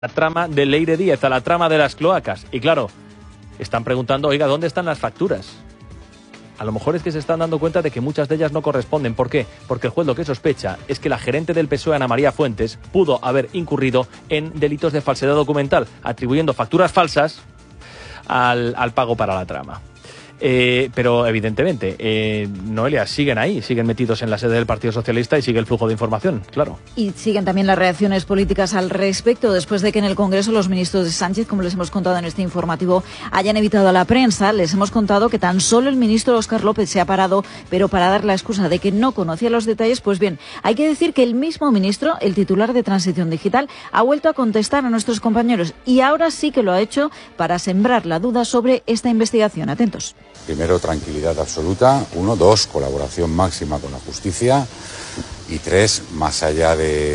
la trama de Leire Díez, a la trama de las cloacas. Y claro, están preguntando, oiga, ¿dónde están las facturas? A lo mejor es que se están dando cuenta de que muchas de ellas no corresponden. ¿Por qué? Porque el juez lo que sospecha es que la gerente del PSOE, Ana María Fuentes, pudo haber incurrido en delitos de falsedad documental, atribuyendo facturas falsas al pago para la trama. Pero evidentemente, Noelia, siguen ahí, siguen metidos en la sede del Partido Socialista y sigue el flujo de información, claro. Y siguen también las reacciones políticas al respecto, después de que en el Congreso los ministros de Sánchez, como les hemos contado en este informativo, hayan evitado a la prensa. Les hemos contado que tan solo el ministro Óscar López se ha parado, pero para dar la excusa de que no conocía los detalles. Pues bien, hay que decir que el mismo ministro, el titular de Transición Digital, ha vuelto a contestar a nuestros compañeros y ahora sí que lo ha hecho para sembrar la duda sobre esta investigación. Atentos. Primero, tranquilidad absoluta. 1, 2, colaboración máxima con la justicia. Y 3, más allá del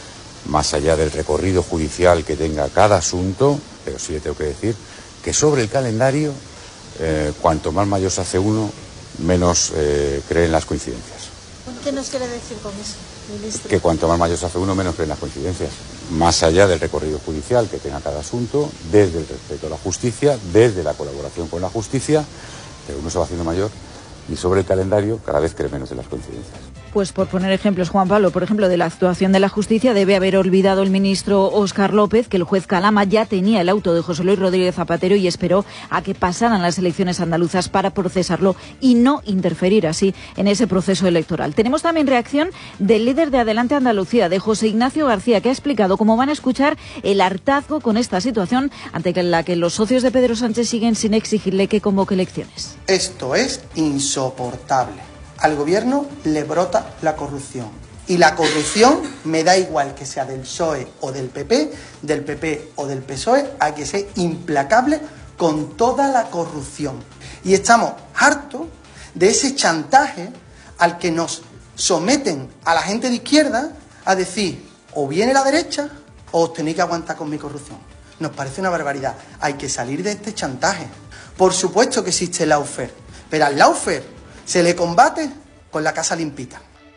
recorrido judicial que tenga cada asunto, pero sí le tengo que decir que sobre el calendario, cuanto más mayor se hace uno, menos creen las coincidencias. ¿Qué nos quiere decir con eso, ministro? Que cuanto más mayor se hace uno, menos creen las coincidencias. Más allá del recorrido judicial que tenga cada asunto, desde el respeto a la justicia, desde la colaboración con la justicia, pero uno se va haciendo mayor y sobre el calendario cada vez cree menos en las coincidencias. Pues por poner ejemplos, Juan Pablo, por ejemplo, de la actuación de la justicia, debe haber olvidado el ministro Óscar López que el juez Calama ya tenía el auto de José Luis Rodríguez Zapatero y esperó a que pasaran las elecciones andaluzas para procesarlo y no interferir así en ese proceso electoral. Tenemos también reacción del líder de Adelante Andalucía, de José Ignacio García, que ha explicado cómo van a escuchar el hartazgo con esta situación ante la que los socios de Pedro Sánchez siguen sin exigirle que convoque elecciones. Esto es insoportable. Al gobierno le brota la corrupción. Y la corrupción me da igual que sea del PSOE o del PP o del PSOE, hay que ser implacable con toda la corrupción. Y estamos hartos de ese chantaje al que nos someten a la gente de izquierda a decir, o viene la derecha o os tenéis que aguantar con mi corrupción. Nos parece una barbaridad. Hay que salir de este chantaje. Por supuesto que existe el lawfare, pero al lawfare se le combate con la casa limpita.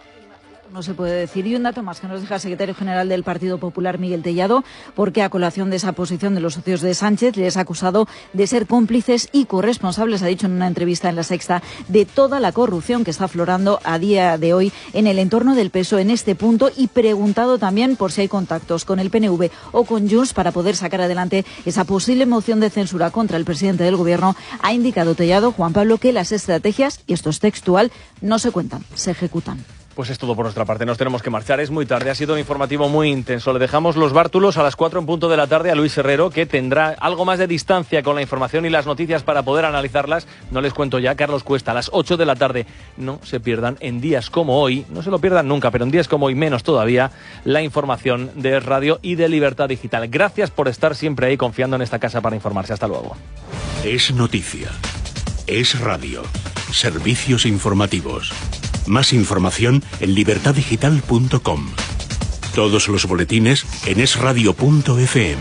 No se puede decir. Y un dato más que nos deja el secretario general del Partido Popular, Miguel Tellado, porque a colación de esa posición de los socios de Sánchez les ha acusado de ser cómplices y corresponsables, ha dicho en una entrevista en La Sexta, de toda la corrupción que está aflorando a día de hoy en el entorno del PSOE en este punto, y preguntado también por si hay contactos con el PNV o con Junts para poder sacar adelante esa posible moción de censura contra el presidente del Gobierno. Ha indicado Tellado, Juan Pablo, que las estrategias, y esto es textual, no se cuentan, se ejecutan. Pues es todo por nuestra parte, nos tenemos que marchar, es muy tarde, ha sido un informativo muy intenso. Le dejamos los bártulos a las 4 en punto de la tarde a Luis Herrero, que tendrá algo más de distancia con la información y las noticias para poder analizarlas. No les cuento ya, Carlos Cuesta, a las 8 de la tarde. No se pierdan en días como hoy, no se lo pierdan nunca, pero en días como hoy menos todavía, la información de Radio y de Libertad Digital. Gracias por estar siempre ahí confiando en esta casa para informarse. Hasta luego. Es noticia, es radio, servicios informativos. Más información en libertaddigital.com. Todos los boletines en esradio.fm.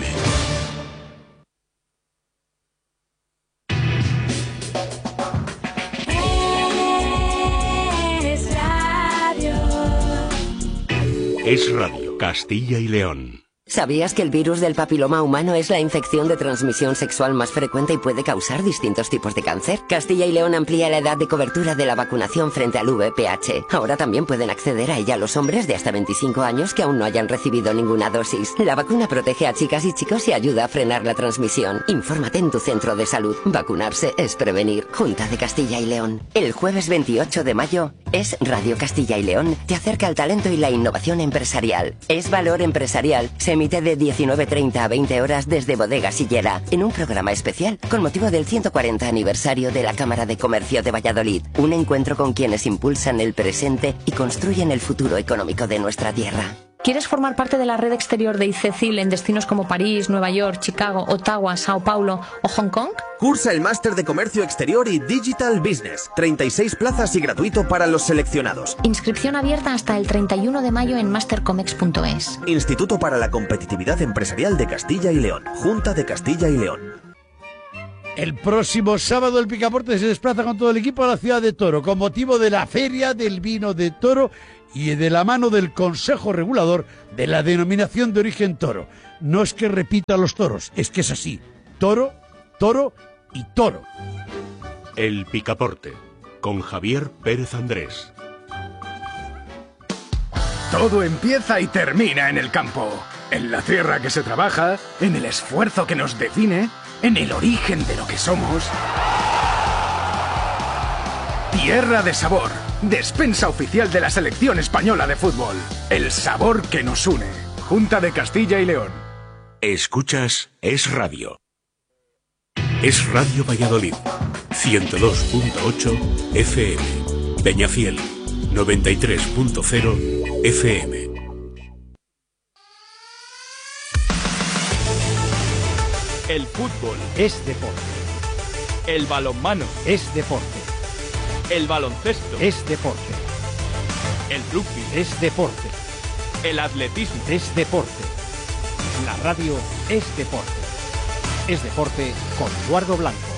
Es Radio, Castilla y León. ¿Sabías que el virus del papiloma humano es la infección de transmisión sexual más frecuente y puede causar distintos tipos de cáncer? Castilla y León amplía la edad de cobertura de la vacunación frente al VPH. Ahora también pueden acceder a ella los hombres de hasta 25 años que aún no hayan recibido ninguna dosis. La vacuna protege a chicas y chicos y ayuda a frenar la transmisión. Infórmate en tu centro de salud. Vacunarse es prevenir. Junta de Castilla y León. El jueves 28 de mayo es Radio Castilla y León. Te acerca al talento y la innovación empresarial. Es Valor Empresarial. Se emite de 19:30 a 20 horas desde Bodega Sillera, en un programa especial con motivo del 140 aniversario de la Cámara de Comercio de Valladolid. Un encuentro con quienes impulsan el presente y construyen el futuro económico de nuestra tierra. ¿Quieres formar parte de la red exterior de ICECIL en destinos como París, Nueva York, Chicago, Ottawa, Sao Paulo o Hong Kong? Cursa el máster de Comercio Exterior y Digital Business. 36 plazas y gratuito para los seleccionados. Inscripción abierta hasta el 31 de mayo en mastercomex.es. Instituto para la Competitividad Empresarial de Castilla y León. Junta de Castilla y León. El próximo sábado el Picaporte se desplaza con todo el equipo a la ciudad de Toro con motivo de la Feria del Vino de Toro y de la mano del Consejo Regulador de la Denominación de Origen Toro. No es que repita los toros, es que es así. Toro, toro y toro. El Picaporte, con Javier Pérez Andrés. Todo empieza y termina en el campo. En la tierra que se trabaja, en el esfuerzo que nos define, en el origen de lo que somos. Tierra de Sabor, despensa oficial de la selección española de fútbol. El sabor que nos une. Junta de Castilla y León. Escuchas Es Radio. Es Radio Valladolid, 102.8 FM. Peñafiel, 93.0 FM. El fútbol es deporte. El balonmano es deporte. El baloncesto es deporte. El rugby es deporte. El atletismo es deporte. La radio es deporte. Es deporte con Eduardo Blanco.